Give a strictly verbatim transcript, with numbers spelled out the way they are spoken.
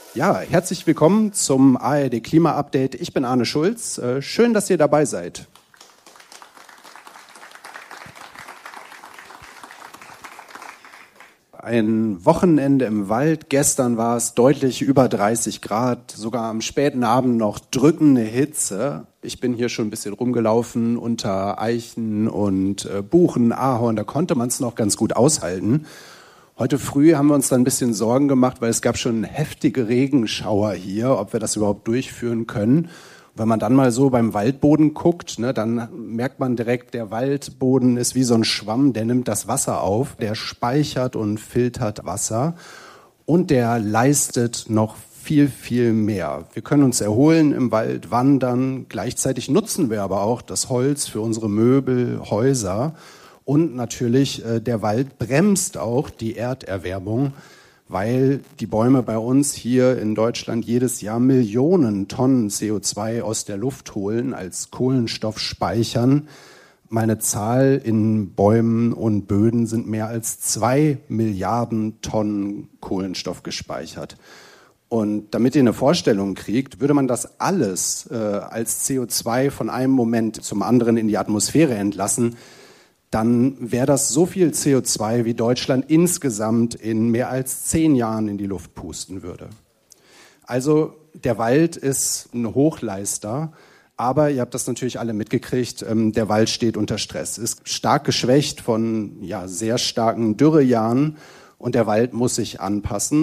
Ja, herzlich willkommen zum A R D Klima Update. Ich bin Arne Schulz. Schön, dass ihr dabei seid. Ein Wochenende im Wald. Gestern war es deutlich über dreißig Grad, sogar am späten Abend noch drückende Hitze. Ich bin hier schon ein bisschen rumgelaufen unter Eichen und Buchen, Ahorn. Da konnte man es noch ganz gut aushalten. Heute früh haben wir uns dann ein bisschen Sorgen gemacht, weil es gab schon heftige Regenschauer hier, ob wir das überhaupt durchführen können. Und wenn man dann mal so beim Waldboden guckt, ne, dann merkt man direkt, der Waldboden ist wie so ein Schwamm, der nimmt das Wasser auf, der speichert und filtert Wasser und der leistet noch viel, viel mehr. Wir können uns erholen im Wald, wandern, gleichzeitig nutzen wir aber auch das Holz für unsere Möbel, Häuser. Und natürlich, äh, der Wald bremst auch die Erderwärmung, weil die Bäume bei uns hier in Deutschland jedes Jahr Millionen Tonnen C O zwei aus der Luft holen, als Kohlenstoff speichern. Meine Zahl in Bäumen und Böden sind mehr als zwei Milliarden Tonnen Kohlenstoff gespeichert. Und damit ihr eine Vorstellung kriegt, würde man das alles äh, als C O zwei von einem Moment zum anderen in die Atmosphäre entlassen, dann wäre das so viel C O zwei, wie Deutschland insgesamt in mehr als zehn Jahren in die Luft pusten würde. Also der Wald ist ein Hochleister, aber ihr habt das natürlich alle mitgekriegt, der Wald steht unter Stress, ist stark geschwächt von ja, sehr starken Dürrejahren und der Wald muss sich anpassen.